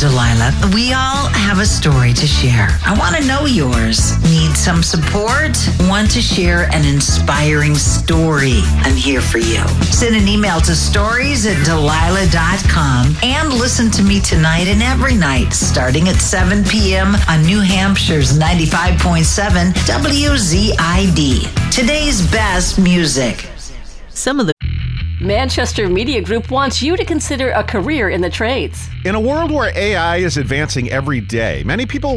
Delilah. We all have a story to share. I want to know yours. Need some support? Want to share an inspiring story? I'm here for you. Send an email to stories@delilah.com and listen to me tonight and every night starting at 7 p.m. on New Hampshire's 95.7 WZID. Today's best music. Some of the Manchester Media Group wants you to consider a career in the trades. In a world where AI is advancing every day, many people